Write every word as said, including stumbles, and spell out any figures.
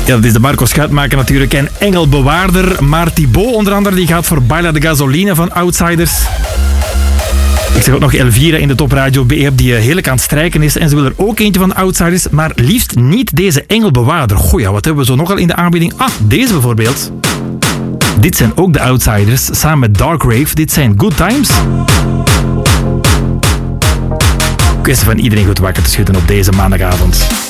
Ja, dat is de Marco Schuitmaker natuurlijk. En Engelbewaarder, maar Thibaut onder andere, die gaat voor Baila de Gasoline van Outsiders. Ik zeg ook nog Elvira in de topradio B E die heerlijk aan het strijken is. En ze wil er ook eentje van Outsiders, maar liefst niet deze Engelbewaarder. Goh ja, wat hebben we zo nogal in de aanbieding? Ah, deze bijvoorbeeld. Dit zijn ook de Outsiders, samen met Dark Rave. Dit zijn Good Times. Kwestie van iedereen goed wakker te schudden op deze maandagavond.